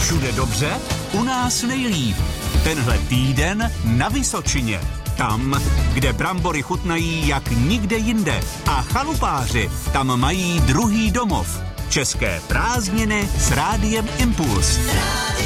Všude dobře, u nás nejlíp. Tenhle týden na Vysočině. Tam, kde brambory chutnají jak nikde jinde a chalupáři tam mají druhý domov. České prázdniny s Rádiem Impuls.